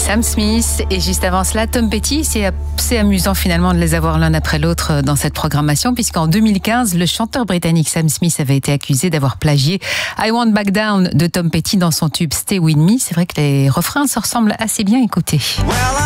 Sam Smith et juste avant cela Tom Petty. C'est amusant finalement de les avoir l'un après l'autre dans cette programmation, puisqu'en 2015 le chanteur britannique Sam Smith avait été accusé d'avoir plagié I Won't Back Down de Tom Petty dans son tube Stay With Me. C'est vrai que les refrains se ressemblent assez bien, écoutez.